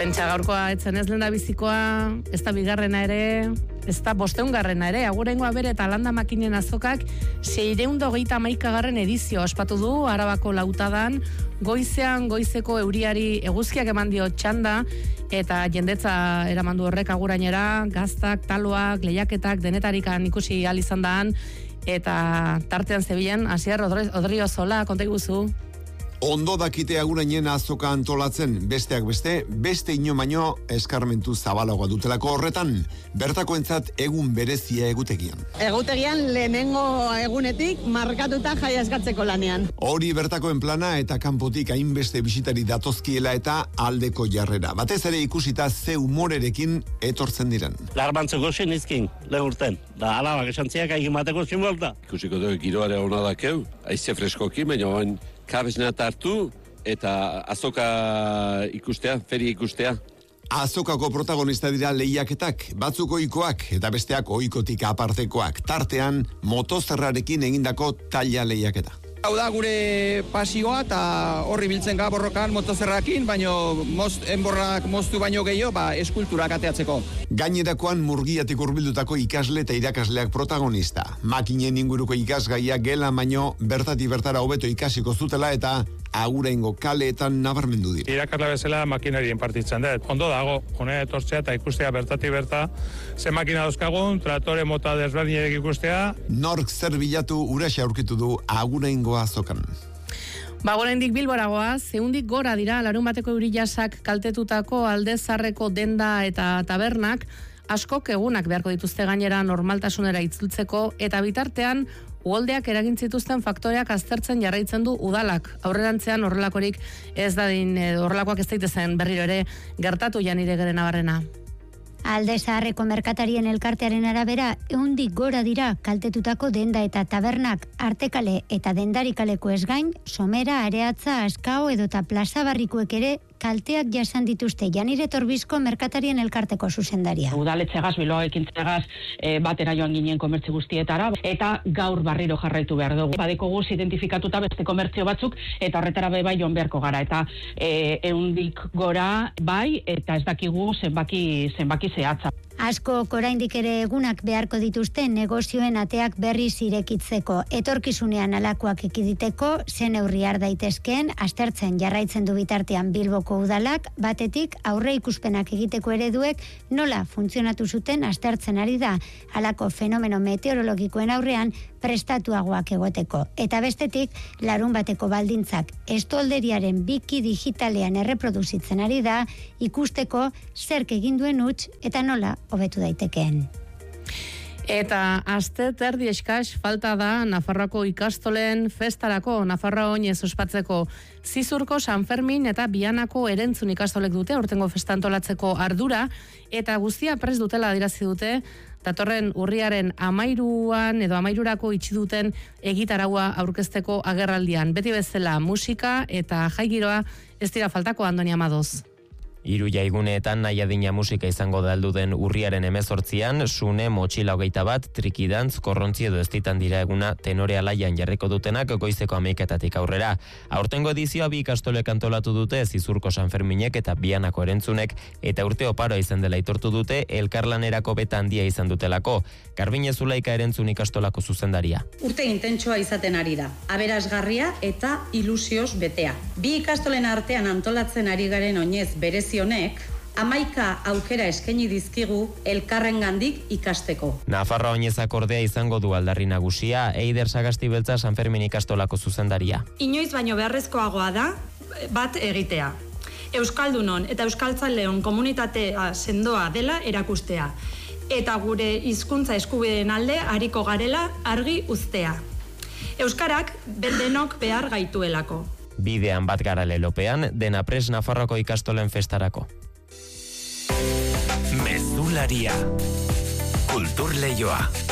Pentsa gaurkoa etzen ez lenda bizikoa, ez da bigarrena ere, ez da 500garrena ere, agurengoa bere eta landa makinen azokak 621. Edizio ospatu du Arabako Lautadan, goizeko euriari eguzkiak eman dio txanda, eta jendetza eramandu horrek agurainera, gaztak, taloak, lehiaketak, denetarikan ikusi ahal izan daan, eta tartean zebilen, Asier Odriozola, konta iguzu. Ondo dakite agurainen azoka antolatzen, besteak beste ino baino eskarmentu zabalagoa dutelako horretan, bertakoentzat egun berezia egutegian. Egutegian lehenengo egunetik markatuta jaia eskatzeko lanean. Hori bertakoen plana eta kanpotik hainbeste bisitari datozkiela eta aldeko jarrera. Batez ere ikusita ze humorerekin etortzen diren. Larbantzeko zen izkin, lehurten. Da alabak esantziak egin bateko zinbolta. Ikusiko dugu giroare hona dakeu, aize freskoki, baina bain kabesnat hartu eta azoka ikustea, feria ikustea. Azokako protagonista dira lehiaketak, batzuk ohikoak eta besteak ohikotik apartekoak. Tartean, motozerrarekin egindako taila lehiaketa. Hau da gure pasioa eta horri biltzen gara borrokan motozerrakin, baino enborrak moztu baino gehiago, eskulturak ateatzeko. Gainerakoan murgiatik hurbildutako ikasle eta irakasleak protagonista. Makinen inguruko ikasgaia gela baino bertatik bertara hobeto ikasiko zutela eta aguraingo kaleetan nabarmendu dira. Irakasle bezala makinarien partitzen dut. Ondo dago, hone etortzea eta ikustea bertatik berta, ze makina dauzkagun, traktore mota desberdinek ikustea. Nork zer bilatu uraxe aurkitu du aguraingo azokan. Oraindik Bilboragoa, 100 gora dira larun bateko eurijasak kaltetutako Aldezarreko denda eta tabernak, askok egunak beharko dituzte gainera normaltasunera itzultzeko, eta bitartean uholdeak eragin zituzten faktoreak aztertzen jarraitzen du udalak. Aurrerantzean horrelakorik ez dadin, horrelakoak ez daitezen berriro ere gertatu Janire Gerenabarrena. Aldezaharreko merkatarien elkartearen arabera, 100 gora dira kaltetutako denda eta tabernak, Artekale eta Dendarikaleko ez gain, Somera, Areatza, Askao edota Plaza Barrikuek ere kalteak jasan dituzte. Janire Torbizko merkatarien elkarteko zuzendaria. Udaletxegaz, Bilbao ekintzeagaz batera joan ginen komertzi guztietara, eta gaur barriro jarraitu behar dugu. Badekoguz identifikatuta beste komertzio batzuk, eta horretara bai joan beharko gara. Eta 100 gora bai, eta ez dakigu zenbaki zehatza. Asko oraindik ere egunak beharko dituzte negozioen ateak berriz irekitzeko. Etorkizunean alakoak ekiditeko, zen neurri har daitezkeen, aztertzen jarraitzen du bitartean Bilboko udalak, batetik aurre ikuspenak egiteko ereduek nola funtzionatu zuten aztertzen ari da, halako fenomeno meteorologikoen aurrean prestatuagoak egoteko. Eta bestetik, larun bateko baldintzak estolderiaren biki digitalean erreproduzitzen ari da, ikusteko zerk egin duen huts eta nola hobetu daitekeen. Eta aste terdi eskas falta da Nafarroako ikastolen festarako, Nafarroa oinez ospatzeko. Zizurko, San Fermin eta Bianako Erentzun ikastolek dute aurtengo festa antolatzeko ardura, eta guztia prest dutela adirazi dute, datorren urriaren 13 edo 13 itxi duten egitaraua aurkezteko agerraldian. Beti bezala musika eta jaigiroa ez dira faltako, Andoni Amadoz. Hiru jaiguneetan nahi adina musika izango da helduden urriaren 18an, Sune, Motxila 21, Trikidantz, Korrontzi edo Estitan dira eguna tenore alaian jarriko dutenak goizeko 11etatik aurrera. Aurtengo edizioa bi ikastolek antolatu dute, Zizurko San Ferminek eta Bianako Erentzunek, eta urte oparoa izan dela aitortu dute, elkarlanerako beta handia izan dutelako. Garbine Zulaika Erentzun ikastolako zuzendaria. Urte intentsua izaten ari da, aberasgarria eta ilusioz betea. Bi ikastolen artean antolatzen ari garen oinez berezi honek, 11 aukera eskaini dizkigu elkarrengandik ikasteko. Nafarroa oinezak ordea izango du aldarri nagusia, Eider Sagasti Beltza San Fermin ikastolako zuzendaria. Inoiz baino beharrezkoagoa da bat egitea. Euskaldunon eta euskaltzaleon komunitatea sendoa dela erakustea. Eta gure hizkuntza eskubideen alde ariko garela argi uztea. Euskarak denok behar gaituelako. Bidean bat gara lelopean, dena pres Nafarroako ikastolen festarako. Mezularia. Kultur leioa.